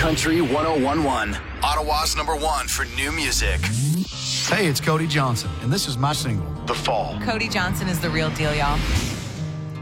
Country 1011, Ottawa's #1 for new music. Hey, it's Cody Johnson, and this is my single, The Fall. Cody Johnson is the real deal, y'all.